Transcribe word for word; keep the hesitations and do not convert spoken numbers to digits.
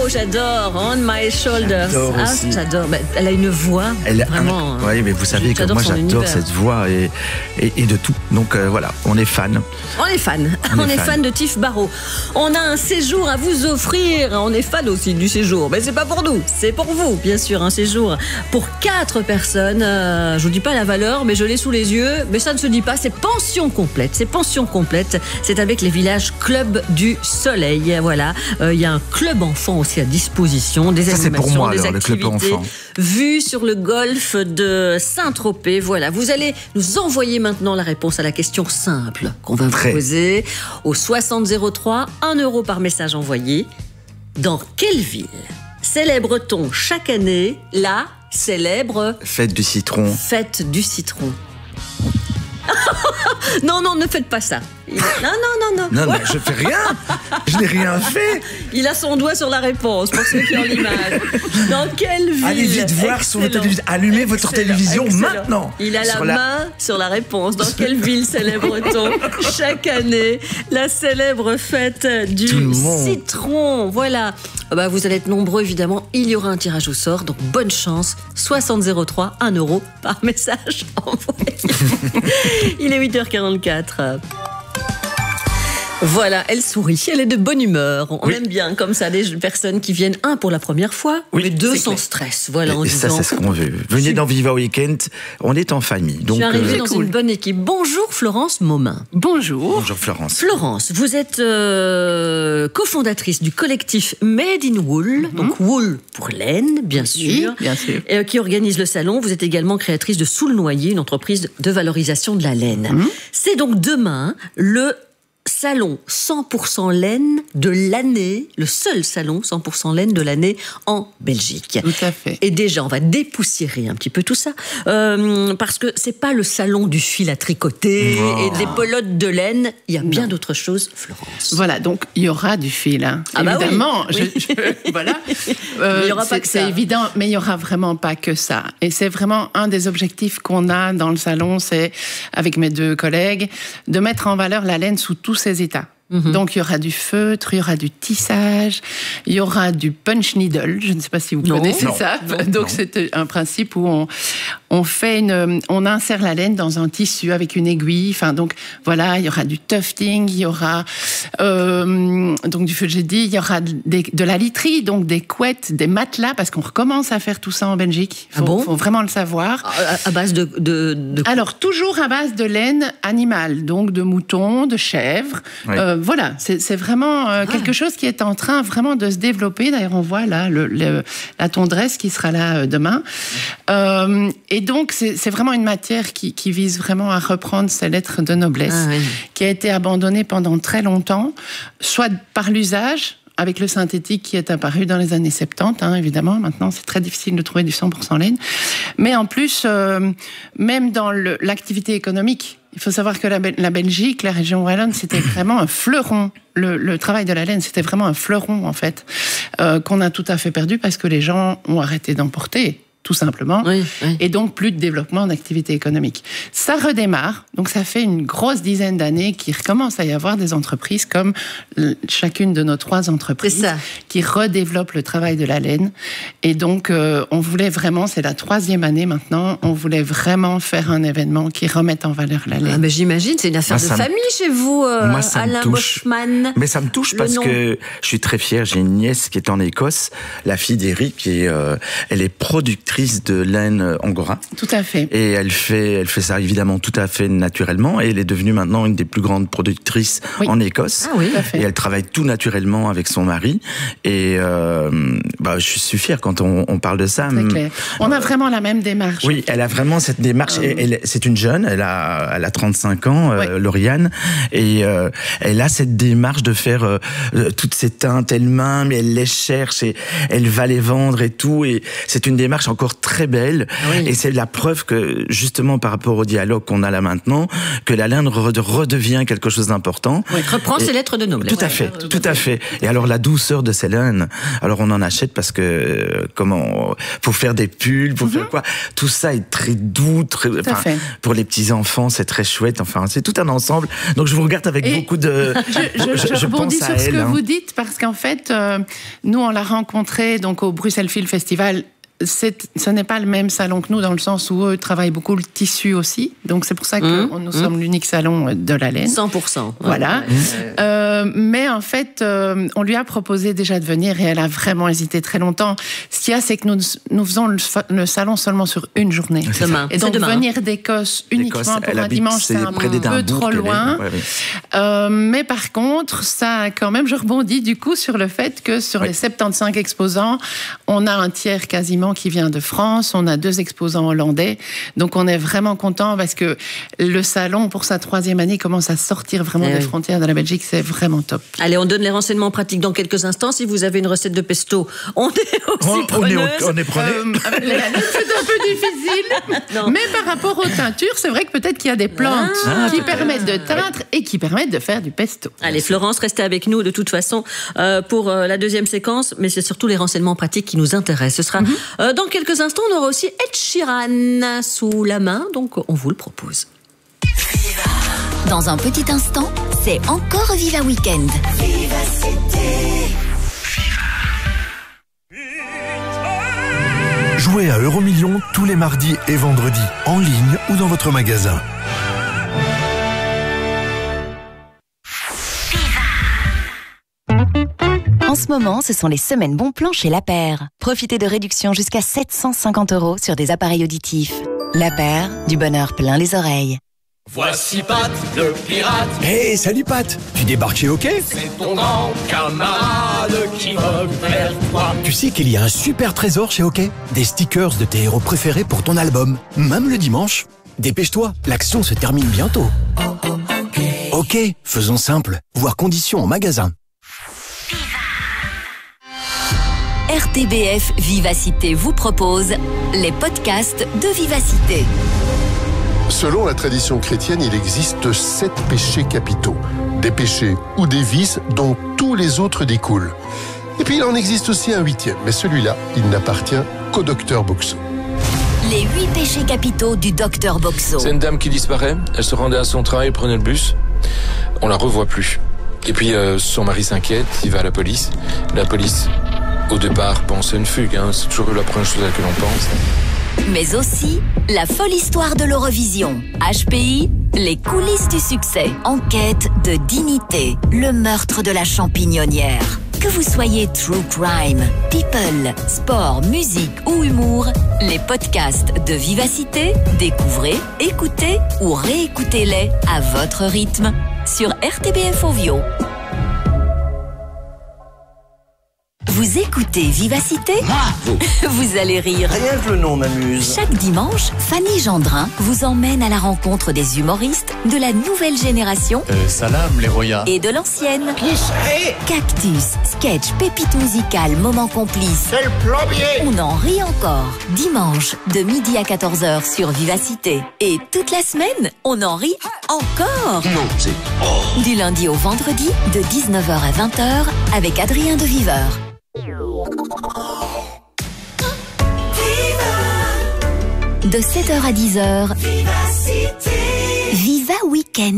j'adore. On My Shoulders. J'adore Ah, aussi. j'adore. Bah, elle a une voix. Elle est vraiment. un... Oui, mais vous savez que moi son j'adore univers. cette voix et, et, et de tout. Donc euh, voilà, on est fan. On est fan. On On, est est fan. fan de Tiff Barrow. On a un séjour à vous offrir. On est fan aussi du séjour. Mais c'est pas pour nous, c'est pour vous, bien sûr. Un séjour pour quatre personnes. Euh, je vous dis pas la valeur, mais je l'ai sous les yeux. Mais ça ne se dit pas. C'est pension complète. C'est pension complète. C'est avec les villages Club du Soleil. Voilà. Il euh, y a un club enfant aussi à disposition. Des Ça, c'est animations, pour moi, des alors, le club activités. enfant. Vue sur le golfe de Saint-Tropez. Voilà. Vous allez nous envoyer maintenant la réponse à la question simple qu'on va vous Prêt. poser au soixante zéro trois, un euro par message envoyé. Dans quelle ville célèbre-t-on chaque année la célèbre Fête du citron. fête du citron? Non, non, ne faites pas ça. Il... Non, non, non, non. Non, non, je fais rien. Je n'ai rien fait. Il a son doigt sur la réponse pour ceux qui ont l'image. Dans quelle ville? Allez vite voir sur votre Excellent. télévision. Allumez votre Excellent. télévision Excellent. maintenant. Il a Sur la, la- main sur la réponse. Dans quelle ville célèbre-t-on chaque année la célèbre fête du Tout le monde. citron? Voilà. Ah bah, vous allez être nombreux, évidemment. Il y aura un tirage au sort. Donc, bonne chance. soixante zéro trois, un euro par message envoyé. Il est huit heures quarante-quatre. Voilà, elle sourit, elle est de bonne humeur. On Oui. aime bien comme ça les personnes qui viennent, un, pour la première fois, Oui, mais deux, c'est sans clair. stress. Voilà, en Et ça, disant, c'est ce qu'on veut. Venez dans Viva Weekend. On est en famille. je Donc, suis arrivée euh, dans cool. une bonne équipe. Bonjour Florence Momin. Bonjour. bonjour Florence. Florence, vous êtes euh, cofondatrice du collectif Made in Wool, donc Wool pour laine, bien Oui, sûr, bien sûr. et, euh, qui organise le salon. Vous êtes également créatrice de Sous le Noyer, une entreprise de valorisation de la laine. C'est donc demain le salon cent pour cent laine de l'année, le seul salon cent pour cent laine de l'année en Belgique. Tout à fait. Et déjà, on va dépoussiérer un petit peu tout ça, euh, parce que c'est pas le salon du fil à tricoter Non. et des pelotes de laine. Il y a bien d'autres choses, Florence. Voilà, donc il y aura du fil, hein. Ah bah évidemment. oui, je- oui. je- voilà. Mais il y aura c'est- pas que ça. C'est évident, mais il y aura vraiment pas que ça. Et c'est vraiment un des objectifs qu'on a dans le salon, c'est avec mes deux collègues de mettre en valeur la laine sous tous ses états. Donc il y aura du feutre, il y aura du tissage, il y aura du punch needle. Je ne sais pas si vous Non. connaissez Non. ça. Non. Donc Non. c'est un principe où on on fait une, on insère la laine dans un tissu avec une aiguille. Enfin donc voilà, il y aura du tufting, il y aura euh, donc du feu j'ai dit, il y aura des, de la literie, donc des couettes, des matelas, parce qu'on recommence à faire tout ça en Belgique. Il faut, Ah bon faut vraiment le savoir. À, à base de, de, de- Alors, toujours à base de laine animale, donc de moutons, de chèvres. Oui. Euh, voilà, c'est c'est vraiment euh, quelque chose qui est en train vraiment de se développer. D'ailleurs, on voit là le, le- la tondresse qui sera là euh, demain. Euh, et donc, c'est c'est vraiment une matière qui, qui vise vraiment à reprendre ses lettres de noblesse, Ah oui. qui a été abandonnée pendant très longtemps, soit par l'usage, avec le synthétique qui est apparu dans les années soixante-dix, hein, évidemment. Maintenant, c'est très difficile de trouver du cent pour cent laine. Mais en plus, euh, même dans le- l'activité économique, il faut savoir que la, Bel- la Belgique, la région wallonne, c'était vraiment un fleuron. Le, le travail de la laine, c'était vraiment un fleuron, en fait, euh, qu'on a tout à fait perdu parce que les gens ont arrêté d'en porter, tout simplement. Oui, oui. Et donc, plus de développement d'activité économique. Ça redémarre. Donc, ça fait une grosse dizaine d'années qu'il recommence à y avoir des entreprises comme l- chacune de nos trois entreprises C'est ça. qui redéveloppent le travail de la laine. Et donc, euh, on voulait vraiment, c'est la troisième année maintenant, on voulait vraiment faire un événement qui remette en valeur la Ah, laine. ben, j'imagine, c'est une affaire Moi, de ça me- famille chez vous, euh, Moi, ça me Alain touche. Boschman. Mais ça me touche Le parce nom. que je suis très fier. J'ai une nièce qui est en Écosse, la fille d'Eric, qui est, euh, elle est productrice de laine angora. Tout à fait. Et elle fait, elle fait ça évidemment tout à fait naturellement. Et elle est devenue maintenant une des plus grandes productrices Oui. en Écosse. Ah oui. Tout à fait. Et elle travaille tout naturellement avec son mari. Et euh, bah, je suis fier quand on, on parle de ça. C'est clair. On a vraiment la même démarche. Oui, elle a vraiment cette démarche. Euh, Elle, elle- c'est une jeune, elle a, elle a trente-cinq ans, euh, Ouais. Lauriane, et euh, elle a cette démarche de faire euh, euh, toutes ces teintes elle-même, mais elle les cherche et elle va les vendre et tout. Et c'est une démarche encore encore très belle. Oui. Et c'est la preuve que, justement, par rapport au dialogue qu'on a là maintenant, que la laine redevient quelque chose d'important. Oui, reprend et, ses lettres de noblesse. Tout à fait, ouais, tout à fait. Et alors, la douceur de ces laines, alors on en achète parce que, euh, comment, pour faire des pulls, pour mm-hmm. faire quoi, tout ça est très doux, très, enfin, pour les petits enfants, c'est très chouette. Enfin, c'est tout un ensemble. Donc, je vous regarde avec et beaucoup de. Je, je, je, je rebondis sur ce elle, que hein. vous dites parce qu'en fait, euh, nous, on l'a rencontré donc au Bruxelles Film Festival. C'est, ce n'est pas le même salon que nous dans le sens où eux travaillent beaucoup le tissu aussi. Donc c'est pour ça que mmh, nous mmh. sommes l'unique salon de la laine. cent pour cent. Voilà. Mmh. Euh, mais en fait, euh, on lui a proposé déjà de venir et elle a vraiment hésité très longtemps. Ce qu'il y a, c'est que nous, nous faisons le, le salon seulement sur une journée. C'est demain. Et donc demain. venir d'Écosse uniquement Écosse, pour un dimanche, c'est un peu trop loin. Ouais, oui. euh, mais par contre, ça quand même, je rebondis du coup sur le fait que sur oui. les soixante-quinze exposants, on a un tiers quasiment qui vient de France, on a deux exposants hollandais, donc on est vraiment content parce que le salon pour sa troisième année commence à sortir vraiment eh des oui. frontières de la Belgique, c'est vraiment top. Allez, on donne les renseignements pratiques dans quelques instants. Si vous avez une recette de pesto, on est aussi preneuse. On est, on est preneur. Euh, c'est un peu difficile, non. mais par rapport aux teintures, c'est vrai que peut-être qu'il y a des plantes ah, qui permettent de teindre et qui permettent de faire du pesto. Allez, Florence, restez avec nous de toute façon euh, pour euh, la deuxième séquence, mais c'est surtout les renseignements pratiques qui nous intéressent. Ce sera mm-hmm. euh, dans quelques instants, on aura aussi Ed Sheeran sous la main, donc on vous le propose. Dans un petit instant, c'est encore Viva Weekend. Jouez à Euromillions tous les mardis et vendredis, en ligne ou dans votre magasin. En ce moment, ce sont les semaines bons plans chez La Paire. Profitez de réductions jusqu'à sept cent cinquante euros sur des appareils auditifs. La Paire, du bonheur plein les oreilles. Voici Pat, le pirate. Hey, salut Pat, tu débarques chez OK? C'est ton grand camarade qui vogue vers toi. Tu sais qu'il y a un super trésor chez OK? Des stickers de tes héros préférés pour ton album, même le dimanche. Dépêche-toi, l'action se termine bientôt. Oh, oh, OK. OK, faisons simple, voir conditions en magasin. R T B F Vivacité vous propose les podcasts de Vivacité. Selon la tradition chrétienne, il existe sept péchés capitaux. Des péchés ou des vices dont tous les autres découlent. Et puis il en existe aussi un huitième, mais celui-là, il n'appartient qu'au docteur Boxo. Les huit péchés capitaux du docteur Boxo. C'est une dame qui disparaît, elle se rendait à son travail, prenait le bus, on la revoit plus. Et puis euh, son mari s'inquiète, il va à la police. La police, au départ, pense à une fugue, hein. C'est toujours la première chose à laquelle on pense. Mais aussi la folle histoire de l'Eurovision. H P I, les coulisses du succès. Enquête de dignité, le meurtre de la champignonnière. Que vous soyez true crime, people, sport, musique ou humour, les podcasts de Vivacité, découvrez, écoutez ou réécoutez-les à votre rythme sur R T B F Ovio. Vous écoutez Vivacité ? Bravo ! Vous allez rire. Rien que le nom m'amuse. Chaque dimanche, Fanny Gendrin vous emmène à la rencontre des humoristes de la nouvelle génération euh, Salam, les Roya. Et de l'ancienne. Qui serait ? Cactus, sketch, pépite musicale, moment complice. C'est le plombier. On en rit encore. Dimanche, de midi à quatorze heures sur Vivacité. Et toute la semaine, on en rit encore. Non, c'est... Oh. Du lundi au vendredi, de dix-neuf heures à vingt heures, avec Adrien de Viveur. De sept heures à dix heures, Vivacité. Viva Weekend.